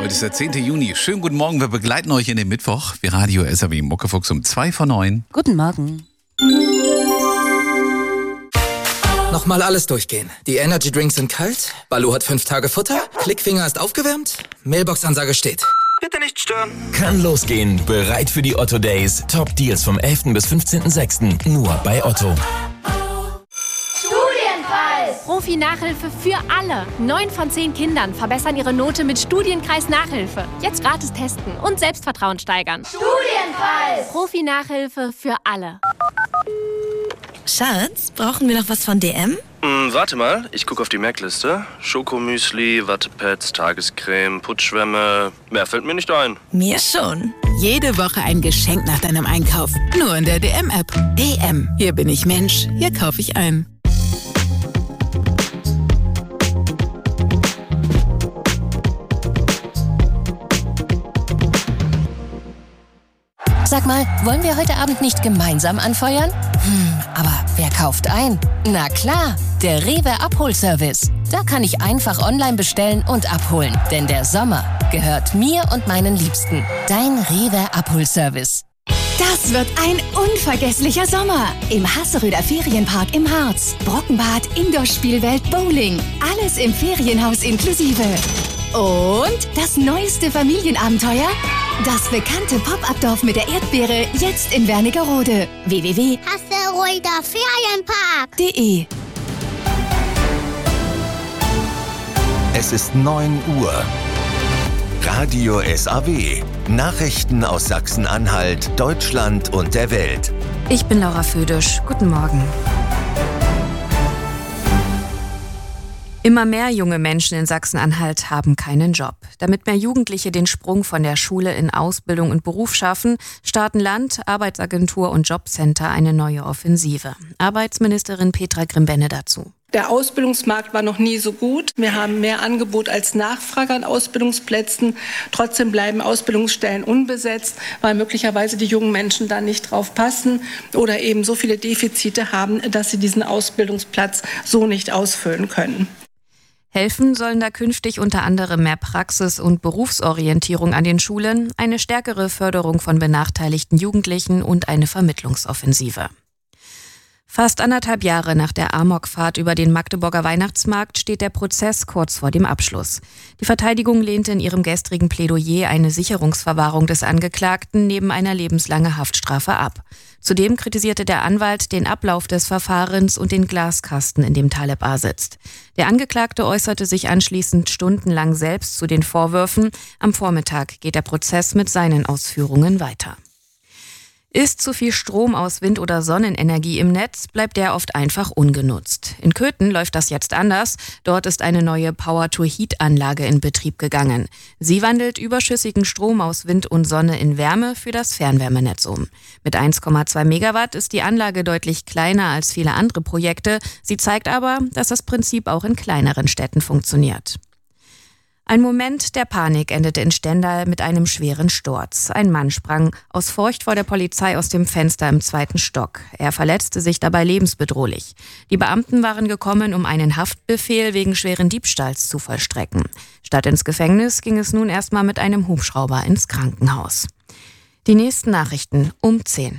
Heute ist der 10. Juni. Schönen guten Morgen. Wir begleiten euch in den Mittwoch. Wir Radio SAW Muckefuchs um 8:55. Guten Morgen. Nochmal alles durchgehen. Die Energy Drinks sind kalt, Balu hat 5 Tage Futter, Klickfinger ist aufgewärmt, Mailbox-Ansage steht. Bitte nicht stören. Kann losgehen. Bereit für die Otto Days. Top Deals vom 11. bis 15.06. Nur bei Otto. Studienkreis! Profi-Nachhilfe für alle. 9 von 10 Kindern verbessern ihre Note mit Studienkreis-Nachhilfe. Jetzt gratis testen und Selbstvertrauen steigern. Studienkreis! Profi-Nachhilfe für alle. Schatz, brauchen wir noch was von DM? Warte mal, ich gucke auf die Merkliste. Schokomüsli, Wattepads, Tagescreme, Putzschwämme. Mehr fällt mir nicht ein. Mir schon. Jede Woche ein Geschenk nach deinem Einkauf. Nur in der DM-App. DM. Hier bin ich Mensch. Hier kaufe ich ein. Sag mal, wollen wir heute Abend nicht gemeinsam anfeuern? Aber wer kauft ein? Na klar, der Rewe Abholservice. Da kann ich einfach online bestellen und abholen. Denn der Sommer gehört mir und meinen Liebsten. Dein Rewe Abholservice. Das wird ein unvergesslicher Sommer im Hasseröder Ferienpark im Harz. Brockenbad, Indoor-Spielwelt, Bowling. Alles im Ferienhaus inklusive. Und das neueste Familienabenteuer? Das bekannte Pop-Up-Dorf mit der Erdbeere, jetzt in Wernigerode. www.hasseröderferienpark.de. Es ist 9 Uhr. Radio SAW. Nachrichten aus Sachsen-Anhalt, Deutschland und der Welt. Ich bin Laura Födisch. Guten Morgen. Immer mehr junge Menschen in Sachsen-Anhalt haben keinen Job. Damit mehr Jugendliche den Sprung von der Schule in Ausbildung und Beruf schaffen, starten Land, Arbeitsagentur und Jobcenter eine neue Offensive. Arbeitsministerin Petra Grimbenne dazu. Der Ausbildungsmarkt war noch nie so gut. Wir haben mehr Angebot als Nachfrage an Ausbildungsplätzen. Trotzdem bleiben Ausbildungsstellen unbesetzt, weil möglicherweise die jungen Menschen da nicht drauf passen oder eben so viele Defizite haben, dass sie diesen Ausbildungsplatz so nicht ausfüllen können. Helfen sollen da künftig unter anderem mehr Praxis- und Berufsorientierung an den Schulen, eine stärkere Förderung von benachteiligten Jugendlichen und eine Vermittlungsoffensive. Fast 1,5 Jahre nach der Amokfahrt über den Magdeburger Weihnachtsmarkt steht der Prozess kurz vor dem Abschluss. Die Verteidigung lehnte in ihrem gestrigen Plädoyer eine Sicherungsverwahrung des Angeklagten neben einer lebenslangen Haftstrafe ab. Zudem kritisierte der Anwalt den Ablauf des Verfahrens und den Glaskasten, in dem Taleb A. sitzt. Der Angeklagte äußerte sich anschließend stundenlang selbst zu den Vorwürfen. Am Vormittag geht der Prozess mit seinen Ausführungen weiter. Ist zu viel Strom aus Wind- oder Sonnenenergie im Netz, bleibt der oft einfach ungenutzt. In Köthen läuft das jetzt anders. Dort ist eine neue Power-to-Heat-Anlage in Betrieb gegangen. Sie wandelt überschüssigen Strom aus Wind und Sonne in Wärme für das Fernwärmenetz um. Mit 1,2 Megawatt ist die Anlage deutlich kleiner als viele andere Projekte. Sie zeigt aber, dass das Prinzip auch in kleineren Städten funktioniert. Ein Moment der Panik endete in Stendal mit einem schweren Sturz. Ein Mann sprang aus Furcht vor der Polizei aus dem Fenster im 2. Stock. Er verletzte sich dabei lebensbedrohlich. Die Beamten waren gekommen, um einen Haftbefehl wegen schweren Diebstahls zu vollstrecken. Statt ins Gefängnis ging es nun erstmal mit einem Hubschrauber ins Krankenhaus. Die nächsten Nachrichten um 10.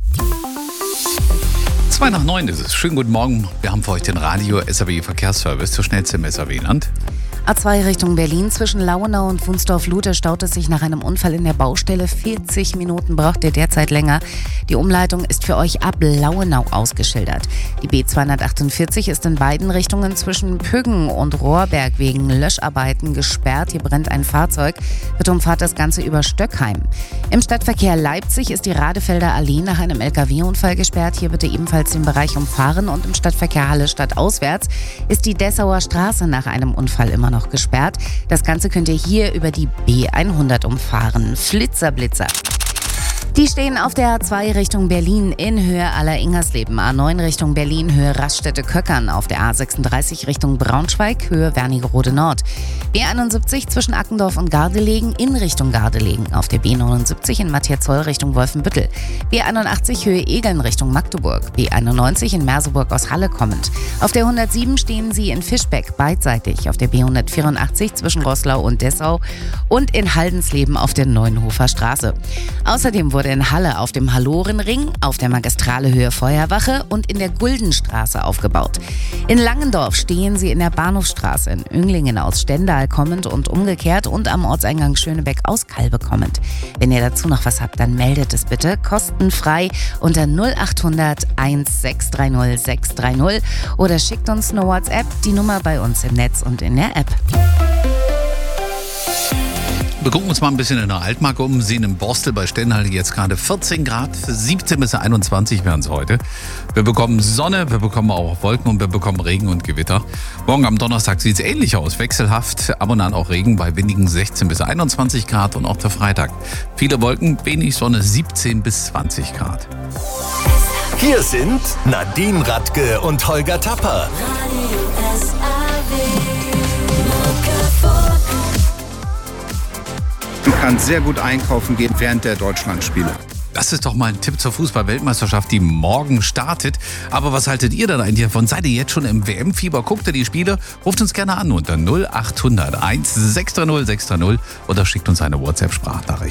8:02 ist es. Schönen guten Morgen. Wir haben für euch den Radio SAW Verkehrsservice zur schnellste im SAW-Land. A2 Richtung Berlin zwischen Lauenau und Wunsdorf-Lude staut es sich nach einem Unfall in der Baustelle. 40 Minuten braucht ihr derzeit länger. Die Umleitung ist für euch ab Lauenau ausgeschildert. Die B248 ist in beiden Richtungen zwischen Püggen und Rohrberg wegen Löscharbeiten gesperrt. Hier brennt ein Fahrzeug. Bitte umfahrt das Ganze über Stöckheim. Im Stadtverkehr Leipzig ist die Radefelder Allee nach einem LKW-Unfall gesperrt. Hier bitte ebenfalls den Bereich umfahren. Und im Stadtverkehr Halle stadtauswärts ist die Dessauer Straße nach einem Unfall immer noch gesperrt. Das Ganze könnt ihr hier über die B100 umfahren. Flitzer, Blitzer. Die stehen auf der A2 Richtung Berlin in Höhe Aller-Ingersleben, A9 Richtung Berlin, Höhe Raststätte-Köckern, auf der A36 Richtung Braunschweig, Höhe Wernigerode Nord. B71 zwischen Ackendorf und Gardelegen in Richtung Gardelegen, auf der B79 in Matthias-Zoll Richtung Wolfenbüttel. B81 Höhe Egeln Richtung Magdeburg, B91 in Merseburg aus Halle kommend. Auf der 107 stehen sie in Fischbeck beidseitig, auf der B184 zwischen Roßlau und Dessau und in Haldensleben auf der Neuenhofer Straße. Außerdem wurde in Halle auf dem Hallorenring, auf der Magistrale Höhe Feuerwache und in der Guldenstraße aufgebaut. In Langendorf stehen sie in der Bahnhofstraße, in Önglingen aus Stendal kommend und umgekehrt und am Ortseingang Schönebeck aus Kalbe kommend. Wenn ihr dazu noch was habt, dann meldet es bitte kostenfrei unter 0800 1630 630 oder schickt uns eine WhatsApp, die Nummer bei uns im Netz und in der App. Wir gucken uns mal ein bisschen in der Altmark um, sehen im Borstel bei Stendal jetzt gerade 14 Grad, 17 bis 21 werden es heute. Wir bekommen Sonne, wir bekommen auch Wolken und wir bekommen Regen und Gewitter. Morgen am Donnerstag sieht es ähnlich aus, wechselhaft, ab und an auch Regen bei windigen 16 bis 21 Grad und auch der Freitag. Viele Wolken, wenig Sonne, 17 bis 20 Grad. Hier sind Nadine Radke und Holger Tapper. Man kann sehr gut einkaufen gehen während der Deutschlandspiele. Das ist doch mal ein Tipp zur Fußball-Weltmeisterschaft, die morgen startet. Aber was haltet ihr denn eigentlich davon? Seid ihr jetzt schon im WM-Fieber? Guckt ihr die Spiele? Ruft uns gerne an unter 0800 1630 630 oder schickt uns eine WhatsApp-Sprachnachricht.